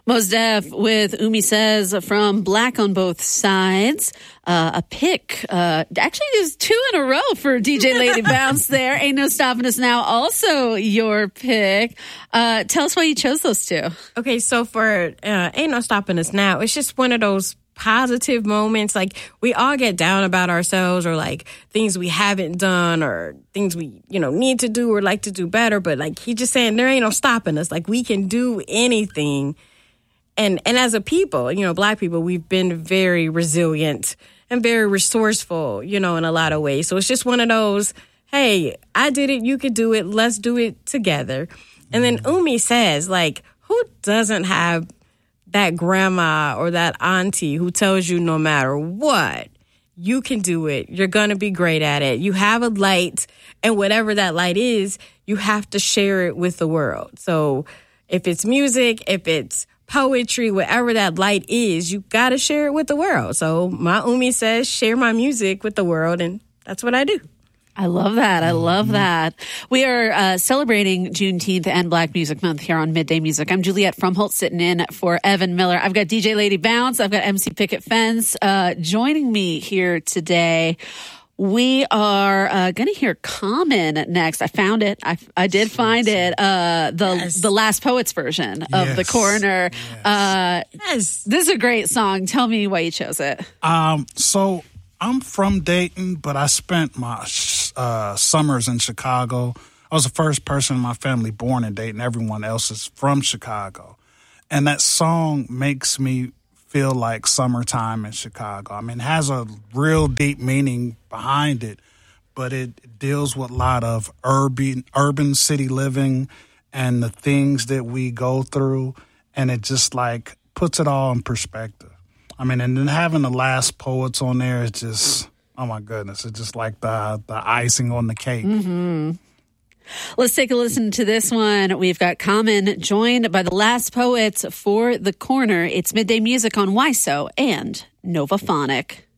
Mos Def with Umi Says from Black on Both Sides. A pick. Actually, there's 2 in a row for DJ Lady Bounce there. Ain't No Stopping Us Now, also your pick. Tell us why you chose those 2. Okay, so for Ain't No Stopping Us Now, it's just one of those positive moments. Like, we all get down about ourselves, or like things we haven't done, or things we, need to do or like to do better. But like, he just saying there ain't no stopping us. Like, we can do anything. And as a people, Black people, we've been very resilient and very resourceful, in a lot of ways. So it's just one of those, hey, I did it, you could do it, let's do it together. And then Umi Says, like, who doesn't have that grandma or that auntie who tells you no matter what, you can do it. You're going to be great at it. You have a light, and whatever that light is, you have to share it with the world. So if it's music, if it's poetry, whatever that light is, you got to share it with the world. So my Umi says, share my music with the world, and that's what I do. I love that. I love that. We are celebrating Juneteenth and Black Music Month here on Midday Music. I'm Juliette Frumholt, sitting in for Evan Miller. I've got DJ Lady Bounce. I've got MC Picket Fence joining me here today. We are going to hear Common next. I found it. I did find it. The Last Poets version of The Coroner. This is a great song. Tell me why you chose it. So I'm from Dayton, but I spent my summers in Chicago. I was the first person in my family born in Dayton. Everyone else is from Chicago. And that song makes me feel like summertime in Chicago. I mean, it has a real deep meaning behind it, but it deals with a lot of urban city living and the things that we go through, and it just like puts it all in perspective. I mean, and then having the Last Poets on there is just, oh my goodness, it's just like the icing on the cake. Mm-hmm. Let's take a listen to this one. We've got Common joined by the Last Poets for The Corner. It's Midday Music on WISO and Novaphonic.